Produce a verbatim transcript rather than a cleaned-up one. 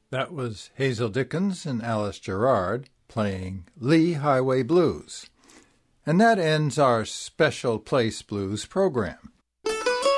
That was Hazel Dickens and Alice Gerrard playing Lee Highway Blues. And that ends our Special Place Blues program.